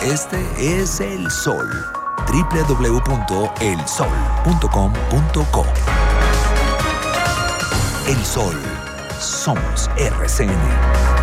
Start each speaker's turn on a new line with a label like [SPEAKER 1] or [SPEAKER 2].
[SPEAKER 1] Este es el sol. www.elsol.com.co. El Sol. Somos RCN.